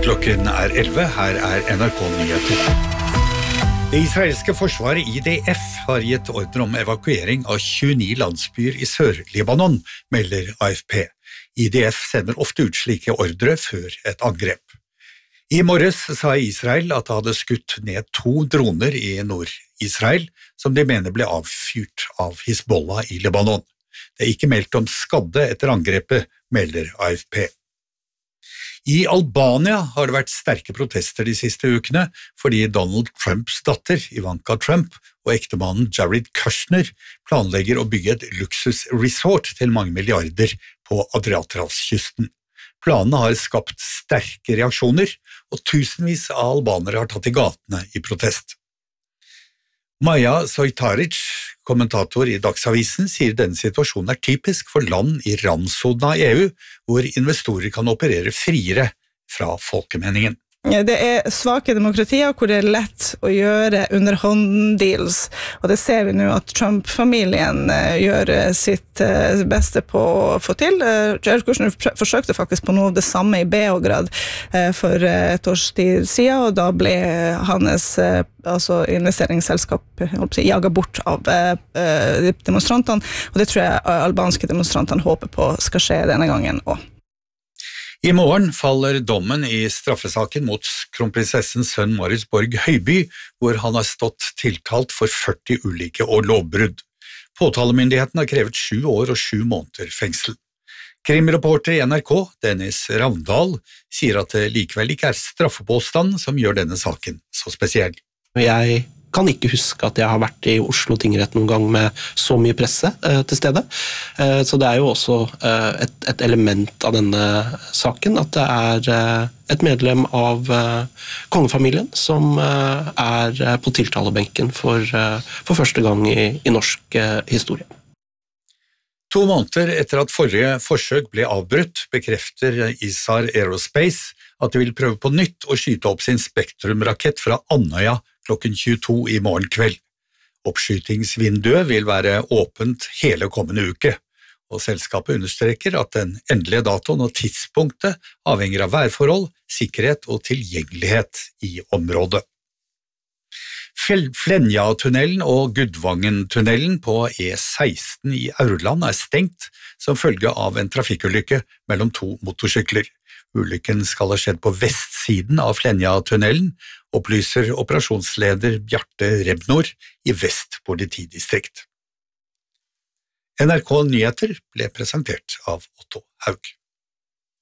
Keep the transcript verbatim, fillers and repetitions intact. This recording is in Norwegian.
Klokken er elleve, her er N R K-nyheter. Det israelske forsvaret I D F har gitt ordre om evakuering av tjueni landsbyer I Sør-Libanon, melder A F P. I D F sender ofte ut slike ordre før et angrep. I morges sa Israel at det hadde skutt ned to droner I Nord-Israel, som de mener ble avfyrt av Hizbollah I Libanon. Det er ikke meldt om skadde etter angrepet, melder A F P. I Albania har det vært sterke protester de siste ukene fordi Donald Trumps datter, Ivanka Trump, og ektemannen Jared Kushner planlegger å bygge et luksusresort til mange milliarder på Adriaterhavskysten. Planene har skapt sterke reaksjoner, og tusenvis av albanere har tatt I gatene I protest. Maja Sojtaric, kommentator I Dagsavisen, sier denne situasjonen er typisk for land I randsonen av EU, hvor investorer kan operere friere fra folkemeningen. Det er svake demokratier hvor det er lett å gjøre underhånddeals, og det ser vi nå at Trump-familien gjør sitt beste på å få til. Jared Kushner forsøkte faktisk på noe av det samme I Beograd for et års tid siden, og da ble hans altså investeringsselskap jaget bort av demonstrantene, og det tror jeg albanske demonstrantene håper på skal skje denne gangen også. I morgen faller dommen I straffesaken mot kronprinsessens sønn Marius Borg Høiby, hvor han har stått tiltalt for førti ulike og lovbrudd. Påtalemyndigheten har krevet sju år og sju måneder fengsel. Krimreporter I N R K, Dennis Ravndal, sier at det likevel ikke er straffepåstand som gjør denne saken så spesiell. Jeg kan ikke huske at jeg har vært I Oslo tingrett noen gang med så mye presse eh, til stede. Eh, så det er jo også eh, et, et element av denne saken, at det er eh, et medlem av eh, kongefamilien som eh, er på tiltalebenken for, eh, for første gang I, I norsk eh, historie. To måneder etter at forrige forsøk ble avbrutt, bekrefter Isar Aerospace at de vil prøve på nytt å skyte opp sin Spektrum-rakett fra Andøya klokken tjueto I morgen kveld. Oppskytingsvinduet vil være åpent hele kommende uke, og selskapet understreker at den endelige datoen og tidspunktet avhenger av værforhold, sikkerhet og tilgjengelighet I området. Flenja-tunnelen og Gudvangen-tunnelen på E seksten I Aurland er stengt som følge av en trafikkulykke mellom to motorsykler. Ulykken skal ha skjedd på vestsiden av Flenja-tunnelen, opplyser operasjonsleder Bjarte Rebnor I Vest politidistrikt. N R K Nyheter ble presentert av Otto Haug.